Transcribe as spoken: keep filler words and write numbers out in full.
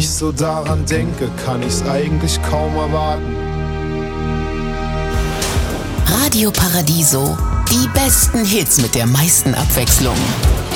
ich so daran denke, kann ich's eigentlich kaum erwarten. Radio Paradiso, die besten Hits mit der meisten Abwechslung.